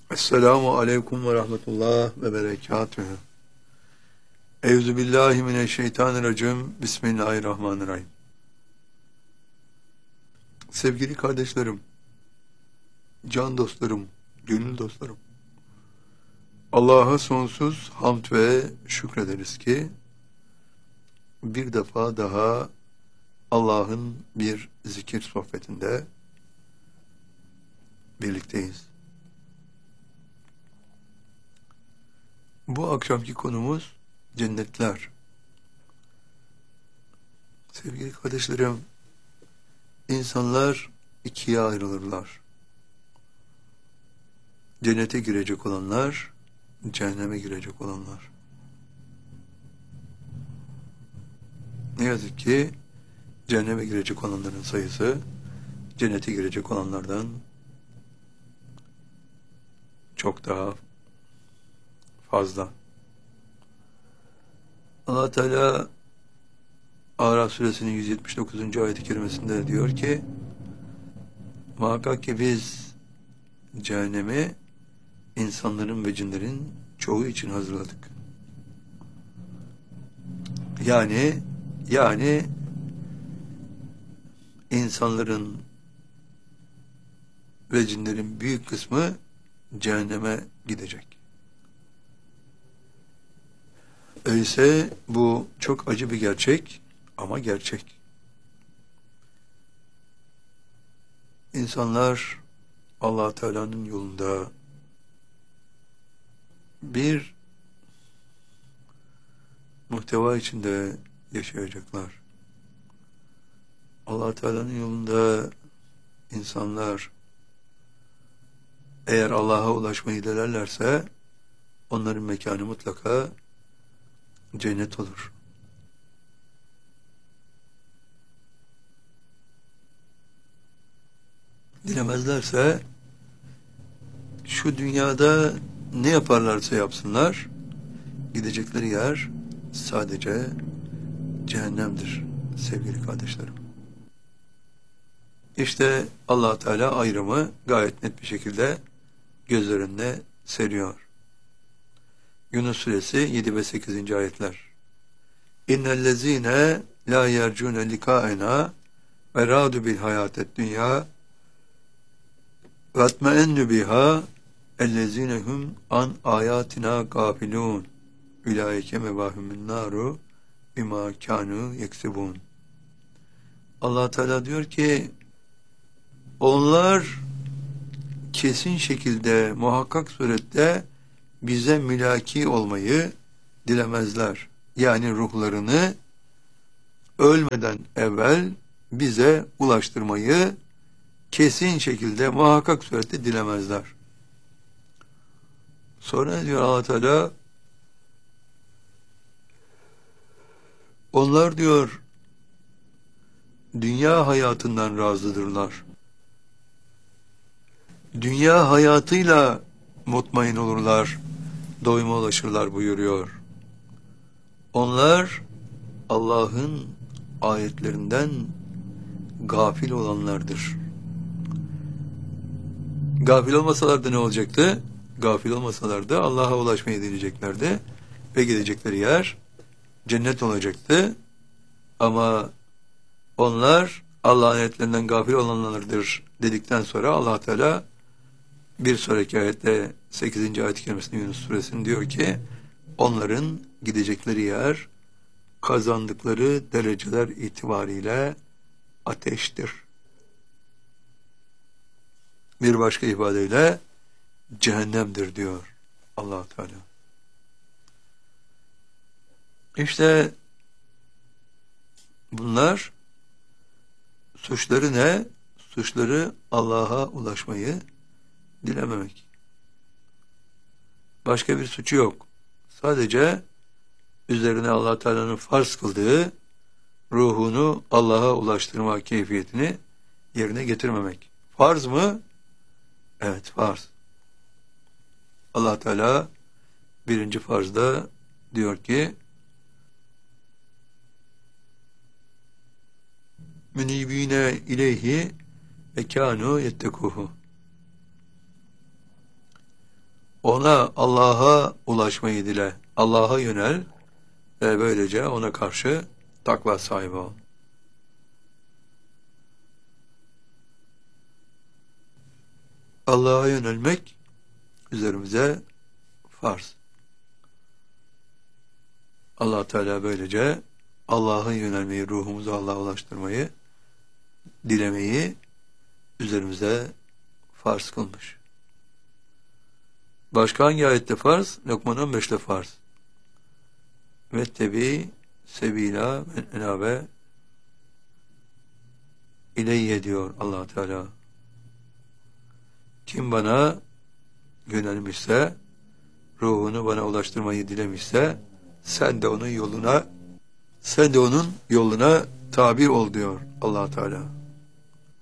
Esselamu aleyküm ve rahmetullah ve berekatühü. Euzubillahimineşşeytanirracim. Bismillahirrahmanirrahim. Sevgili kardeşlerim, can dostlarım, gönül dostlarım, Allah'a sonsuz hamd ve şükrederiz ki bir defa daha Allah'ın bir zikir sohbetinde birlikteyiz. Bu akşamki konumuz cennetler. Sevgili kardeşlerim, insanlar ikiye ayrılırlar. Cennete girecek olanlar, cehenneme girecek olanlar. Ne yazık ki cehenneme girecek olanların sayısı cennete girecek olanlardan çok daha fazla. Allah Teala Araf suresinin 179. ayet-i kerimesinde diyor ki, muhakkak ki biz cehennemi insanların ve cinlerin çoğu için hazırladık. Yani insanların ve cinlerin büyük kısmı cehenneme gidecek. Öyleyse bu çok acı bir gerçek ama gerçek. İnsanlar Allah Teala'nın yolunda bir muhteva içinde yaşayacaklar. Allah Teala'nın yolunda insanlar eğer Allah'a ulaşmayı dilerlerse onların mekanı mutlaka cennet olur. Dilemezlerse şu dünyada ne yaparlarsa yapsınlar gidecekleri yer sadece cehennemdir sevgili kardeşlerim. İşte Allah Teala ayrımı gayet net bir şekilde göz önüne seriyor. Yunus suresi 7 ve 8. ayetler. İnnellezîne lâ yercûne likâenâ ve râdu bil hayâted dünyâ ve etmeennü bihâ ellezînehum an âyâtinâ gâfilûn ulaike mevâhumün nâru bimâ kânû yeksibûn. Allah Teala diyor ki onlar kesin şekilde muhakkak surette bize mülaki olmayı dilemezler. Yani ruhlarını ölmeden evvel bize ulaştırmayı kesin şekilde muhakkak surette dilemezler. Sonra ne diyor Allah Teala? Onlar diyor dünya hayatından razıdırlar. Dünya hayatıyla mutmain olurlar, doyuma ulaşırlar buyuruyor. Onlar Allah'ın ayetlerinden gafil olanlardır. Gafil olmasalardı ne olacaktı? Gafil olmasalardı Allah'a ulaşmayı deneyeceklerdi ve gidecekleri yer cennet olacaktı. Ama onlar Allah'ın ayetlerinden gafil olanlardır dedikten sonra Allah Teala bir sonraki ayette 8. ayet-i kerimesinde Yunus suresinin diyor ki onların gidecekleri yer kazandıkları dereceler itibariyle ateştir. Bir başka ifadeyle cehennemdir diyor Allah Teala. İşte bunlar suçları ne? Suçları Allah'a ulaşmayı dilememek. Başka bir suçu yok. Sadece üzerine Allah Teala'nın farz kıldığı ruhunu Allah'a ulaştırma keyfiyetini yerine getirmemek. Farz mı? Evet, farz. Allah Teala birinci farzda diyor ki münibine ileyhi ve kânû yettekuhu. ona Allah'a ulaşmayı dile. Allah'a yönel ve böylece ona karşı takva sahibi ol. Allah'a yönelmek üzerimize farz. Allah Teala böylece Allah'a yönelmeyi, ruhumuzu Allah'a ulaştırmayı, dilemeyi üzerimize farz kılmış. Başka hangi ayette farz? Lokman 15'te farz. Vettebi sebila men enabe ileyye diyor Allah Teala. Kim bana yönelmişse, ruhunu bana ulaştırmayı dilemişse, sen de onun yoluna tabi ol diyor Allah Teala.